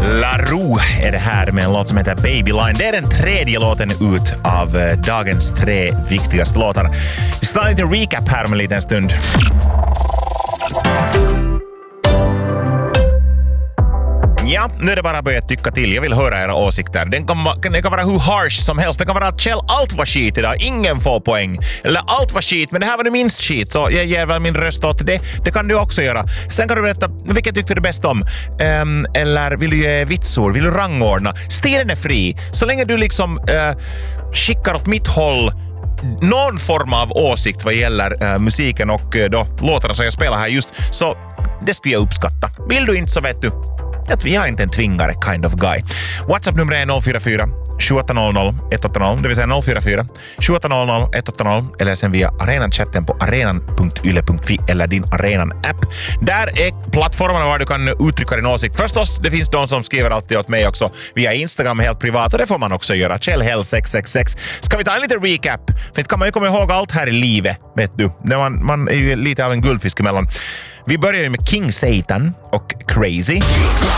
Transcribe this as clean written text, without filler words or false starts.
La Rue är det här med en låt som heter Baby Line. Det är den tredje låten ut av dagens 3 viktigaste låtar. Vi ska ta en liten recap här om en liten stund. Ja, nu är det bara att börja tycka till. Jag vill höra era åsikter. Den kan vara hur harsh som helst. Det kan vara att Kjell, allt var skit idag. Ingen får poäng. Eller allt var skit, men det här var det minst skit. Så jag ger väl min röst åt det. Det kan du också göra. Sen kan du berätta, vilket tyckte du bäst om? Eller vill du ge vitsord? Vill du rangordna? Stilen är fri. Så länge du liksom skickar åt mitt håll någon form av åsikt vad gäller musiken och då låtarna som jag spelar här just, så det skulle jag uppskatta. Vill du inte så vet du att vi har inte en tvingare kind of guy. WhatsApp-nummer är 044 2800 180, det vill säga 044 2800 180, eller sen via arenan-chatten på arenan.yle.fi eller din Arenan-app. Där är plattformarna var du kan uttrycka din åsikt. Förstås, det finns de som skriver alltid åt mig också via Instagram helt privat, och det får man också göra. Kjellhell666. Ska vi ta en liten recap? För inte kan man ju komma ihåg allt här i livet, vet du. Man är ju lite av en guldfisk emellan. Vi börjar ju med King Satan och Crazy.